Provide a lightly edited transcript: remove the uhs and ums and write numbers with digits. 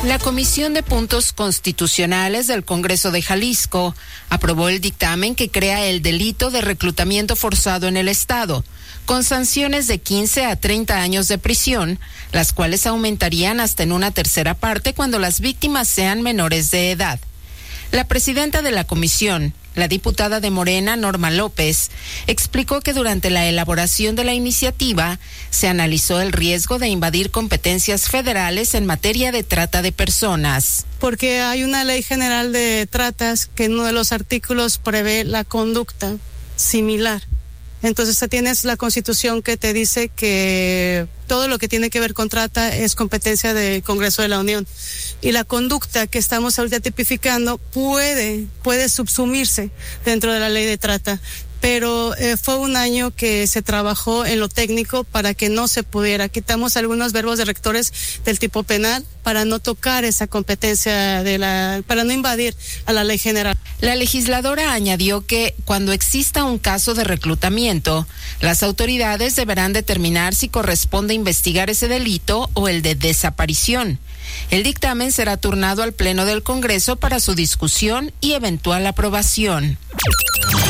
La Comisión de Puntos Constitucionales del Congreso de Jalisco aprobó el dictamen que crea el delito de reclutamiento forzado en el Estado, con sanciones de 15 a 30 años de prisión, las cuales aumentarían hasta en una tercera parte cuando las víctimas sean menores de edad. La presidenta de la comisión, la diputada de Morena, Norma López, explicó que durante la elaboración de la iniciativa se analizó el riesgo de invadir competencias federales en materia de trata de personas. Porque hay una ley general de tratas que en uno de los artículos prevé la conducta similar. Entonces tienes la Constitución que te dice que todo lo que tiene que ver con trata es competencia del Congreso de la Unión. Y la conducta que estamos ahorita tipificando puede subsumirse dentro de la ley de trata. Pero fue un año que se trabajó en lo técnico para que no se pudiera. Quitamos algunos verbos de rectores del tipo penal para no tocar esa competencia para no invadir a la ley general. La legisladora añadió que cuando exista un caso de reclutamiento, las autoridades deberán determinar si corresponde investigar ese delito o el de desaparición. El dictamen será turnado al Pleno del Congreso para su discusión y eventual aprobación.